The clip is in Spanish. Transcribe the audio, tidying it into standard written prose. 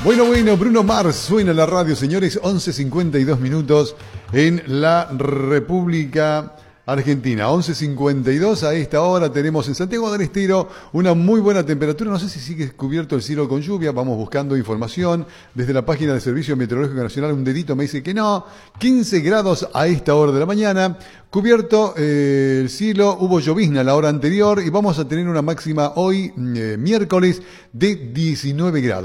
Bueno, Bruno Mars suena la radio, señores, 11:52 minutos en la República Argentina. 11:52 a esta hora tenemos en Santiago del Estero una muy buena temperatura. No sé si sigue cubierto el cielo con lluvia. Vamos buscando información desde la página del Servicio Meteorológico Nacional. Un dedito me dice que no. 15 grados a esta hora de la mañana. Cubierto el cielo, hubo llovizna la hora anterior y vamos a tener una máxima hoy, miércoles, de 19 grados.